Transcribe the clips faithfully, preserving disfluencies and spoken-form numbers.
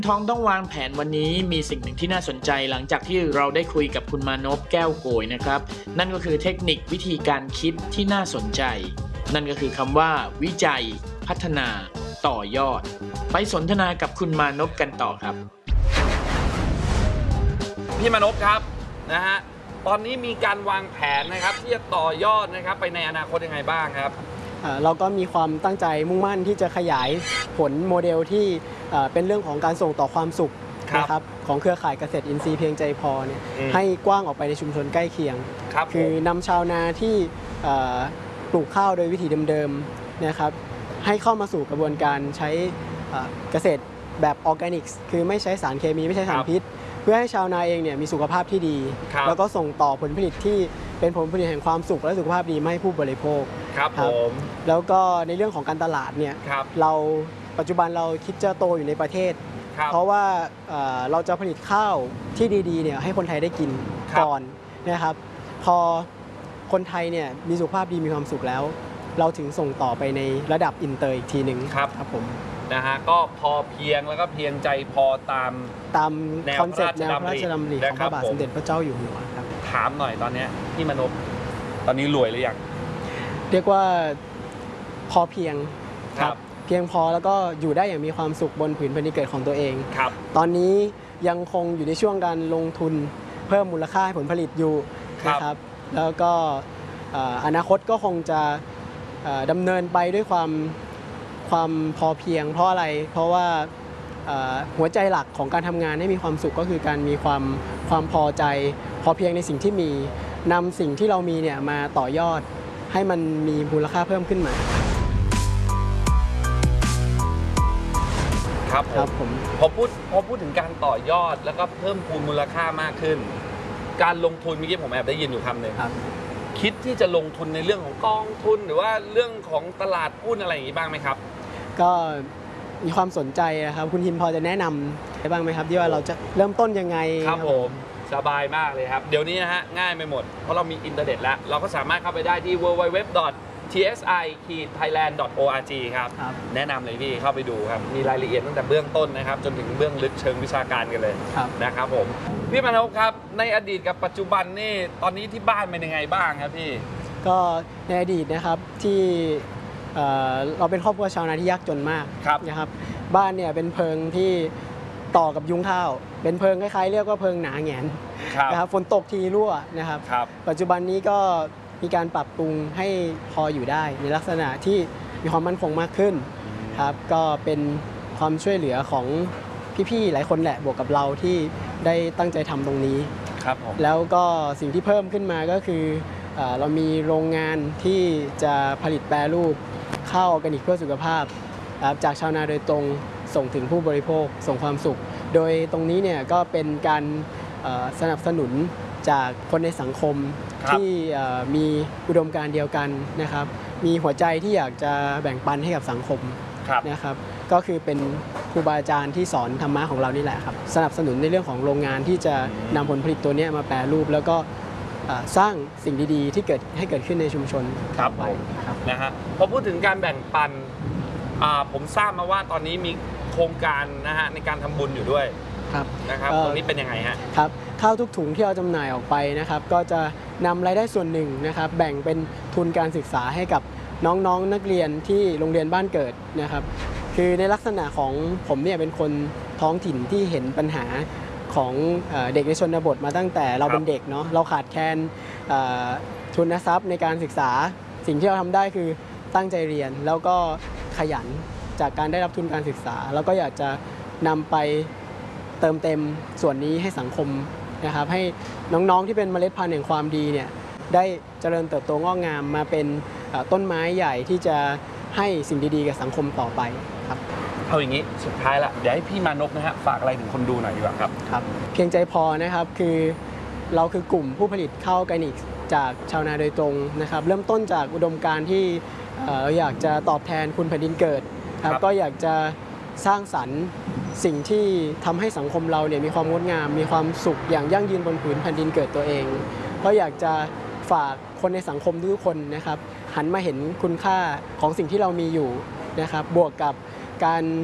ท้องต้องวางแผนวันนี้มีสิ่งหนึ่งที่น่าสนใจหลังจากที่เราได้คุยกับคุณมานพแก้วโกยนะครับนั่นก็คือเทคนิควิธีการคิดที่น่าสนใจนั่นก็คือคำว่า วิจัย พัฒนา ต่อยอด ไปสนทนากับคุณมานพกันต่อครับพี่มานพครับนะฮะตอนนี้มีการวางแผนนะครับที่จะต่อยอดนะครับไปในอนาคตยังไงบ้างครับเราก็มีความตั้งใจมุ่งมั่นที่จะขยายผลโมเดลที่เป็นเรื่องของการส่งต่อความสุขนะครับของเครือข่ายเกษตรอินทรีย์เพียงใจพอเนี่ยให้กว้างออกไปในชุมชนใกล้เคียงคือนำชาวนาที่ปลูกข้าวโดยวิธีเดิมๆนะครับให้เข้ามาสู่กระบวนการใช้เกษตรแบบออร์แกนิกคือไม่ใช้สารเคมีไม่ใช้สารพิษเพื่อให้ชาวนาเองเนี่ยมีสุขภาพที่ดีแล้วก็ส่งต่อผลผลิตที่เป็นผลผลิตแห่งความสุขและสุขภาพดีมาให้ผู้บริโภคครับผมแล้วก็ในเรื่องของการตลาดเนี่ยเราปัจจุบันเราคิดจะโตอยู่ในประเทศเพราะว่าเราจะผลิตข้าวที่ดีๆเนี่ยให้คนไทยได้กินก่อนนะครับพอคนไทยเนี่ยมีสุขภาพดีมีความสุขแล้วเราถึงส่งต่อไปในระดับอินเตอร์อีกทีหนึ่งครับครับผมนะฮะก็พอเพียงแล้วก็เพียงใจพอตามตามคอนเซ็ปต์แนวพระราชดำริของพระบาทสมเด็จพระเจ้าอยู่หัวครับถามหน่อยตอนนี้พี่มานพตอนนี้รวยหรือยังเรียกว่าพอเพียงครับเพียงพอแล้วก็อยู่ได้อย่างมีความสุขบนผืนแผ่นดินเกิดของตัวเองครับตอนนี้ยังคงอยู่ในช่วงการลงทุนเพิ่มมูลค่าให้ผลผลิตอยู่นะครับแล้วก็อนาคตก็คงจะดำเนินไปด้วยความความพอเพียงเพราะอะไรเพราะว่าหัวใจหลักของการทำงานให้มีความสุขก็คือการมีความความพอใจพอเพียงในสิ่งที่มีนำสิ่งที่เรามีเนี่ยมาต่อยอดให้มันมีมูลค่าเพิ่มขึ้นมาครับครับผมพอพูดพอพูดถึงการต่อยอดแล้วก็เพิ่มพูนมูลค่ามากขึ้นการลงทุนเมื่อกี้ผมแอบได้ยินอยู่คำหนึ่งคิดที่จะลงทุนในเรื่องของกองทุนหรือว่าเรื่องของตลาดหุ้นอะไรอย่างนี้บ้างไหมครับก็มีความสนใจนะครับคุณทิมพอจะแนะนำได้บ้างไหมครับที่ว่าเราจะเริ่มต้นยังไงครับผมสบายมากเลยครับเดี๋ยวนี้นะฮะง่ายไปหมดเพราะเรามีอินเทอร์เน็ตแล้วเราก็สามารถเข้าไปได้ที่ ดับเบิลยู ดับเบิลยู ดับเบิลยู ดอท ที เอส ไอ ไทยแลนด์ ดอท โอ อาร์ จี ครับแนะนำเลยพี่เข้าไปดูครับมีรายละเอียดตั้งแต่เบื้องต้นนะครับจนถึงเบื้องลึกเชิงวิชาการกันเลยนะครับผมพี่มานพครับในอดีตกับปัจจุบันนี่ตอนนี้ที่บ้านเป็นยังไงบ้างครับพี่ก็ในอดีตนะครับที่เราเป็นครอบครัวชาวนาที่ยากจนมากนะครับบ้านเนี่ยเป็นเพิงที่ต่อกับยุ้งข้าวเป็นเพิงคล้ายๆเรียกว่าเพิงหนาแหงนนะครับฝนตกทีรั่วนะครับปัจจุบันนี้ก็มีการปรับปรุงให้พออยู่ได้ในลักษณะที่มีความมั่นคงมากขึ้นครับก็เป็นความช่วยเหลือของพี่ๆหลายคนแหละบวกกับเราที่ได้ตั้งใจทำตรงนี้ครับผมแล้วก็สิ่งที่เพิ่มขึ้นมาก็คือเรามีโรงงานที่จะผลิตแปรรูปข้าวออร์แกนิกเพื่อสุขภาพจากชาวนาโดยตรงส่งถึงผู้บริโภคส่งความสุขโดยตรงนี้เนี่ยก็เป็นการสนับสนุนจากคนในสังคมที่มีอุดมการณ์เดียวกันนะครับมีหัวใจที่อยากจะแบ่งปันให้กับสังคมนะครับก็คือเป็นครูบาอาจารย์ที่สอนธรรมะของเรานี่แหละครับสนับสนุนในเรื่องของโรงงานที่จะนำผลผลิตตัวนี้มาแปรรูปแล้วก็สร้างสิ่งดีๆที่เกิดให้เกิดขึ้นในชุมชนครับไปนะฮะพอพูดถึงการแบ่งปันผมทราบมาว่าตอนนี้มีโครงการนะฮะในการทำบุญอยู่ด้วยครับนะครับตรงนี้เป็นยังไงฮะครับข้าวทุกถุงที่เราจำหน่ายออกไปนะครับก็จะนำรายได้ส่วนหนึ่งนะครับแบ่งเป็นทุนการศึกษาให้กับน้องๆ น, นักเรียนที่โรงเรียนบ้านเกิดนะครับคือในลักษณะของผมเนี่ยเป็นคนท้องถิ่นที่เห็นปัญหาของเด็กในชนบทมาตั้งแต่เราเป็นเด็กเนาะเราขาดแคลนทุนทรัพย์ในการศึกษาสิ่งที่เราทำได้คือตั้งใจเรียนแล้วก็ขยันจากการได้รับทุนการศึกษาแล้วก็อยากจะนำไปเติมเต็มส่วนนี้ให้สังคมนะครับให้น้องๆที่เป็นเมล็ดพันธุ์แห่งความดีเนี่ยได้เจริญเติบโตงอกงามมาเป็นต้นไม้ใหญ่ที่จะให้สิ่งดีๆกับสังคมต่อไปครับเอาอย่างนี้สุดท้ายละเดี๋ยวให้พี่มานพนะฮะฝากอะไรถึงคนดูหน่อยดีกว่าครับครับเพียงใจพอนะครับคือเราคือกลุ่มผู้ผลิตข้าวออร์แกนิกจากชาวนาโดยตรงนะครับเริ่มต้นจากอุดมการณ์ที่เราอยากจะตอบแทนคุณแผ่นดินเกิดครับก็อยากจะสร้างสรรค์สิ่งที่ทำให้สังคมเราเนี่ยมีความงดงามมีความสุขอย่างยั่งยืนบนผืนแผ่นดินเกิดตัวเองก็อยากจะฝากคนในสังคมทุกคนนะครับหันมาเห็นคุณค่าของสิ่งที่เรามีอยู่นะครับบวกกับการ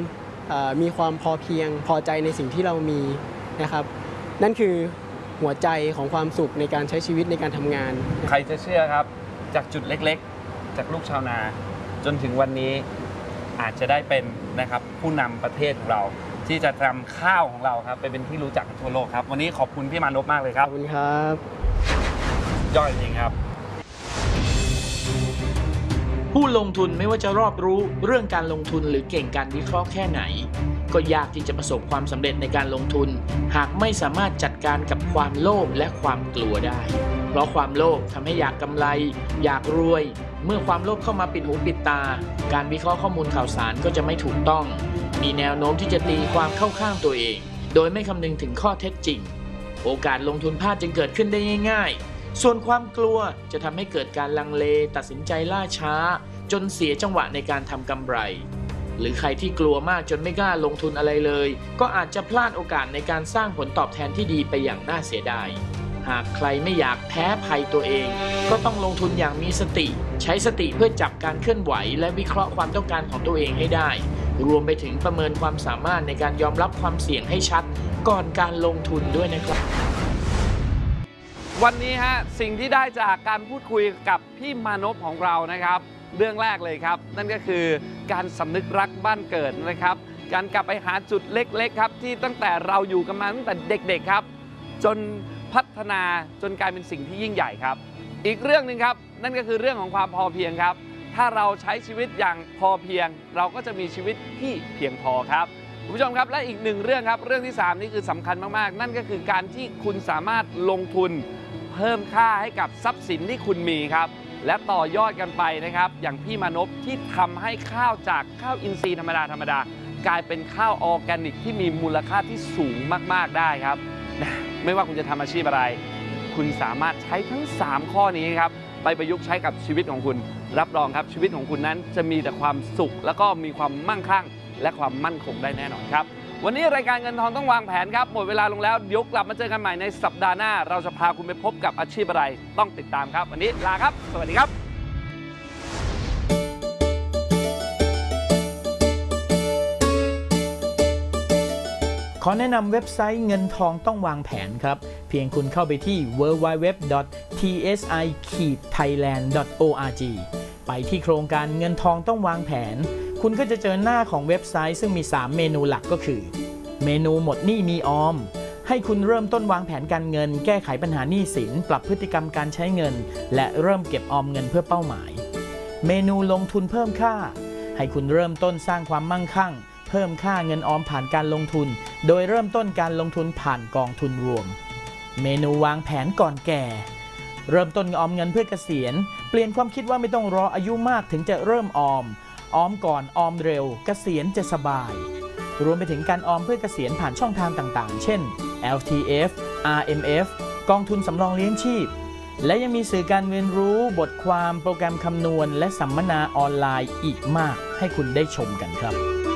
เอ่อมีความพอเพียงพอใจในสิ่งที่เรามีนะครับนั่นคือหัวใจของความสุขในการใช้ชีวิตในการทำงานใครจะเชื่อครับจากจุดเล็กๆจากลูกชาวนาจนถึงวันนี้อาจจะได้เป็นนะครับผู้นำประเทศของเราที่จะนำข้าวของเราครับไปเป็นที่รู้จักกันทั่วโลกครับวันนี้ขอบคุณพี่มานพมากเลยคขรัอบบคุณครับยอดจริงครับผู้ลงทุนไม่ว่าจะรอบรู้เรื่องการลงทุนหรือเก่งการวิเคราะห์แค่ไหนก็ยากที่จะประสบความสำเร็จในการลงทุนหากไม่สามารถจัดการกับความโลภและความกลัวได้เพราะความโลภทำให้อยากกำไรอยากรวยเมื่อความโลภเข้ามาปิดหูปิดตาการวิเคราะห์ข้อมูลข่าวสารก็จะไม่ถูกต้องมีแนวโน้มที่จะตีความเข้าข้างตัวเองโดยไม่คำนึงถึงข้อเท็จจริงโอกาสลงทุนพลาดจึงเกิดขึ้นได้ง่ายๆส่วนความกลัวจะทำให้เกิดการลังเลตัดสินใจล่าช้าจนเสียจังหวะในการทำกำไรหรือใครที่กลัวมากจนไม่กล้าลงทุนอะไรเลยก็อาจจะพลาดโอกาสในการสร้างผลตอบแทนที่ดีไปอย่างน่าเสียดายหากใครไม่อยากแพ้ภัยตัวเองก็ต้องลงทุนอย่างมีสติใช้สติเพื่อจับการเคลื่อนไหวและวิเคราะห์ความต้องการของตัวเองให้ได้รวมไปถึงประเมินความสามารถในการยอมรับความเสี่ยงให้ชัดก่อนการลงทุนด้วยนะครับวันนี้ฮะสิ่งที่ได้จากการพูดคุยกับพี่มานพของเรานะครับเรื่องแรกเลยครับนั่นก็คือการสำนึกรักบ้านเกิดนะครับการกลับไปหาจุดเล็กๆครับที่ตั้งแต่เราอยู่กันมาตั้งแต่เด็กๆครับจนพัฒนาจนกลายเป็นสิ่งที่ยิ่งใหญ่ครับอีกเรื่องหนึ่งครับนั่นก็คือเรื่องของความพอเพียงครับถ้าเราใช้ชีวิตอย่างพอเพียงเราก็จะมีชีวิตที่เพียงพอครับคุณผู้ชมครับและอีกหนึ่งเรื่องครับเรื่องที่สามนี่คือสำคัญมากๆนั่นก็คือการที่คุณสามารถลงทุนเพิ่มค่าให้กับทรัพย์สินที่คุณมีครับและต่อยอดกันไปนะครับอย่างพี่มานพที่ทำให้ข้าวจากข้าวอินทรีย์ธรรมดาธรรมดากลายเป็นข้าวออร์แกนิกที่มีมูลค่าที่สูงมากๆได้ครับไม่ว่าคุณจะทำอาชีพอะไรคุณสามารถใช้ทั้งสามข้อนี้ครับไปประยุกต์ใช้กับชีวิตของคุณรับรองครับชีวิตของคุณนั้นจะมีแต่ความสุขแล้วก็มีความมั่งคั่งและความมั่นคงได้แน่นอนครับวันนี้รายการเงินทองต้องวางแผนครับหมดเวลาลงแล้วเดี๋ยวกลับมาเจอกันใหม่ในสัปดาห์หน้าเราจะพาคุณไปพบกับอาชีพอะไรต้องติดตามครับวันนี้ลาครับสวัสดีครับขอแนะนำเว็บไซต์เงินทองต้องวางแผนครับเพียงคุณเข้าไปที่ ดับเบิลยู ดับเบิลยู ดับเบิลยู ดอท ที เอส ไอ ไทยแลนด์ ดอท โอ อาร์ จี ไปที่โครงการเงินทองต้องวางแผนคุณก็จะเจอหน้าของเว็บไซต์ซึ่งมีสามเมนูหลักก็คือเมนูหมดหนี้มีออมให้คุณเริ่มต้นวางแผนการเงินแก้ไขปัญหาหนี้สินปรับพฤติกรรมการใช้เงินและเริ่มเก็บออมเงินเพื่อเป้าหมายเมนูลงทุนเพิ่มค่าให้คุณเริ่มต้นสร้างความมั่งคั่งเพิ่มค่าเงินออมผ่านการลงทุนโดยเริ่มต้นการลงทุนผ่านกองทุนรวมเมนูวางแผนก่อนแก่เริ่มต้นออมเงินเพื่อเกษียณเปลี่ยนความคิดว่าไม่ต้องรออายุมากถึงจะเริ่มออมออมก่อนออมเร็วเกษียณจะสบายรวมไปถึงการออมเพื่อเกษียณผ่านช่องทางต่างๆเช่น แอล ที เอฟ อาร์ เอ็ม เอฟ กองทุนสำรองเลี้ยงชีพและยังมีสื่อการเรียนรู้บทความโปรแกรมคำนวณและสัมมนาออนไลน์อีกมากให้คุณได้ชมกันครับ